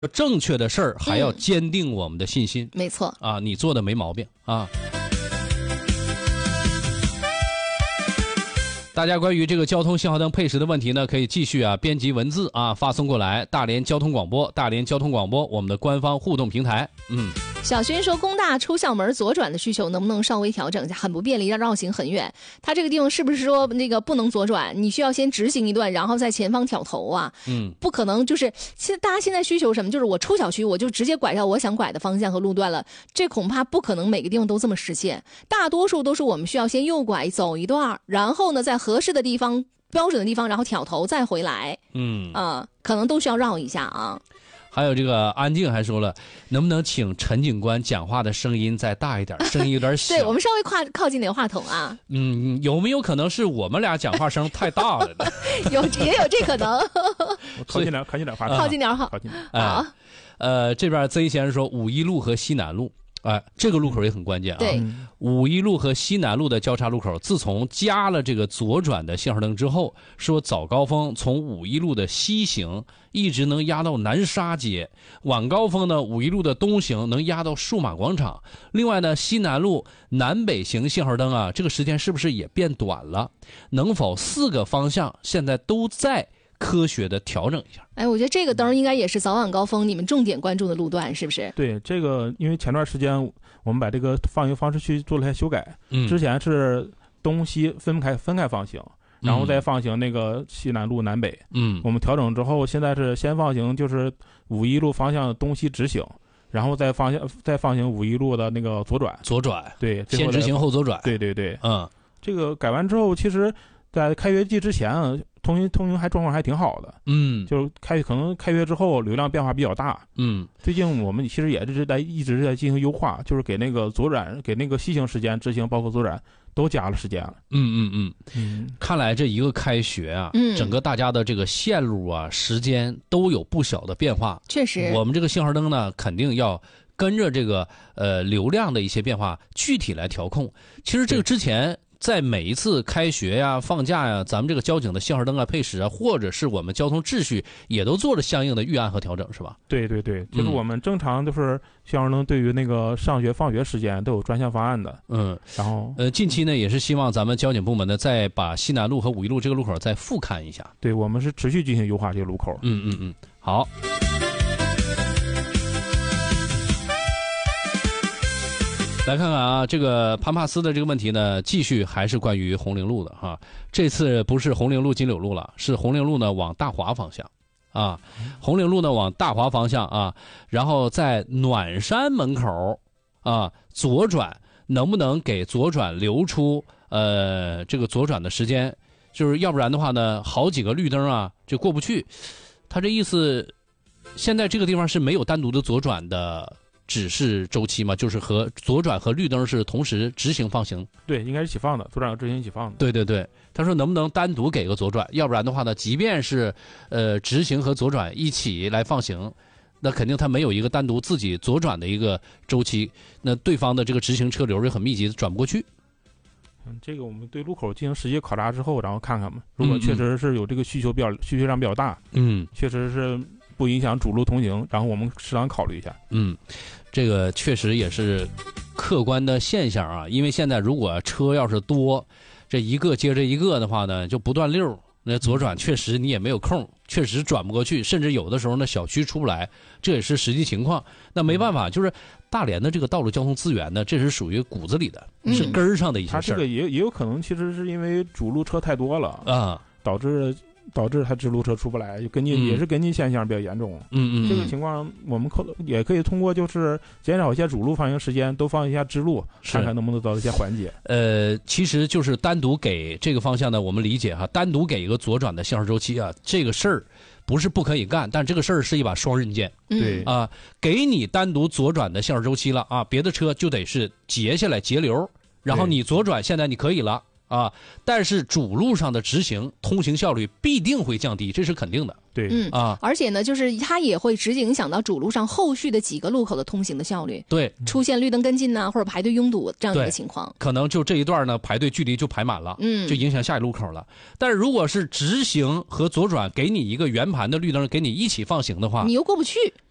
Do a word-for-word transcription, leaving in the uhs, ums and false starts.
正确的事儿还要坚定我们的信心。 嗯、没错啊，你做的没毛病啊。大家关于这个交通信号灯配时的问题呢，可以继续啊编辑文字啊发送过来。大连交通广播，大连交通广播，我们的官方互动平台。嗯。 小勋说，工大出校门左转的需求能不能稍微调整一下？很不便利，要绕行很远。他这个地方是不是说那个不能左转？你需要先直行一段，然后在前方挑头啊？ 嗯， 不可能。就是现在大家现在需求什么？就是我出小区我就直接拐到我想拐的方向和路段了。这恐怕不可能每个地方都这么实现。大多数都是我们需要先右拐走一段，然后呢在合适的地方、标准的地方，然后挑头再回来。 嗯啊、呃，可能都需要绕一下啊。 还有这个安静还说了，能不能请陈警官讲话的声音再大一点，声音有点小。 对，我们稍微靠靠近点话筒啊。 嗯，有没有可能是我们俩讲话声太大了呢？ 有，也有这可能。 靠近点，靠近点话筒， 靠近点好， 靠近点。 好。 呃，这边 Z 先生说，五一路和西南路。哎、呃，这个路口也很关键啊。 对， 五一路和西南路的交叉路口，自从加了这个左转的信号灯之后，说早高峰从五一路的西行一直能压到南沙街，晚高峰呢，五一路的东行能压到数码广场。另外呢，西南路南北行信号灯啊，这个时间是不是也变短了？能否四个方向现在都在科学的调整一下？ 哎，我觉得这个灯应该也是早晚高峰你们重点关注的路段，是不是？ 对，这个因为前段时间我们把这个放行方式区做了一下修改， 嗯， 之前是东西分开分开放行，然后再放行那个西南路南北， 嗯， 我们调整之后，现在是先放行就是五一路方向东西直行，然后再放行再放行五一路的那个左转， 左转， 对， 先直行后左转， 对对对， 嗯， 这个改完之后，其实在开学季之前，通行通行还状况还挺好的， 嗯， 就是开可能开学之后流量变化比较大， 嗯， 最近我们其实也是在一直在进行优化，就是给那个左转给那个西行时间直行包括左转都加了时间了。 嗯嗯嗯嗯， 看来这一个开学啊， 嗯， 整个大家的这个线路啊时间都有不小的变化。 确实， 我们这个信号灯呢，肯定要跟着这个呃流量的一些变化具体来调控。其实这个之前在每一次开学呀、放假呀，咱们这个交警的信号灯啊、配时啊，或者是我们交通秩序，也都做了相应的预案和调整，是吧？ 对对对，就是我们正常就是信号灯对于那个上学放学时间都有专项方案的。 嗯， 然后呃，近期呢也是希望咱们交警部门呢再把西南路和五一路这个路口再复看一下。 对，我们是持续进行优化这个路口。 嗯嗯嗯，好。来看看啊，这个潘帕斯的这个问题呢，继续还是关于红陵路的哈。这次不是红陵路金柳路了，是红陵路呢往大华方向，啊，红陵路呢往大华方向啊，然后在暖山门口啊左转，能不能给左转留出呃这个左转的时间？就是要不然的话呢，好几个绿灯啊就过不去。他这意思，现在这个地方是没有单独的左转的指示周期嘛，就是和左转和绿灯是同时直行放行。 对，应该是一起放的，左转和直行一起放的。 对对对，他说能不能单独给个左转，要不然的话呢，即便是呃直行和左转一起来放行，那肯定他没有一个单独自己左转的一个周期，那对方的这个直行车流就很密集，转不过去。 嗯，这个我们对路口进行实际考察之后，然后看看嘛，如果确实是有这个需求比较需求量比较大， 嗯， 确实是不影响主路通行，然后我们适当考虑一下。 嗯，这个确实也是客观的现象啊，因为现在如果车要是多，这一个接着一个的话呢，就不断溜，那左转确实你也没有空，确实转不过去，甚至有的时候呢小区出不来，这也是实际情况。那没办法，就是大连的这个道路交通资源呢，这是属于骨子里的， 嗯、 是根儿上的一些事儿。 它这个也也有可能，其实是因为主路车太多了啊， 导致导致它支路车出不来，就跟进、嗯、也是跟进现象比较严重。 嗯嗯， 这个情况我们可也可以通过就是减少一些主路放行时间，多放一下支路，看看能不能得到一些缓解。 呃，其实就是单独给这个方向呢，我们理解哈，单独给一个左转的信号周期啊，这个事儿不是不可以干，但这个事儿是一把双刃剑。 对啊，给你单独左转的信号周期了啊，别的车就得是截下来截流，然后你左转现在你可以了。啊，但是主路上的直行通行效率必定会降低，这是肯定的。 对， 嗯啊， 而且呢，就是它也会直接影响到主路上后续的几个路口的通行的效率。 对， 出现绿灯跟进呐、啊，或者排队拥堵这样的一个情况， 可能就这一段呢排队距离就排满了， 嗯， 就影响下一路口了。但是如果是直行和左转，给你一个圆盘的绿灯，给你一起放行的话， 你又过不去。